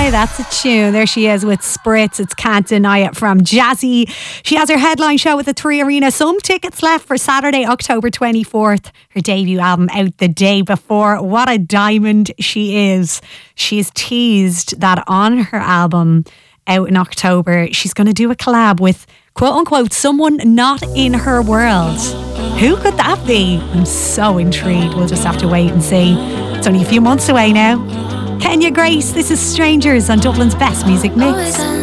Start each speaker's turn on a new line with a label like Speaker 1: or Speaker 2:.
Speaker 1: Now that's a tune. There she is with Spritz. It's Can't Deny It from Jazzy. She has her headline show at the 3 Arena. Some tickets left for Saturday, October 24th. Her debut album out the day before. What a diamond she is. She's teased that on her album out in October, she's going to do a collab with, quote unquote, someone not in her world. Who could that be? I'm so intrigued. We'll just have to wait and see. It's only a few months away now. Kenya Grace, this is Strangers on Dublin's Best Music Mix.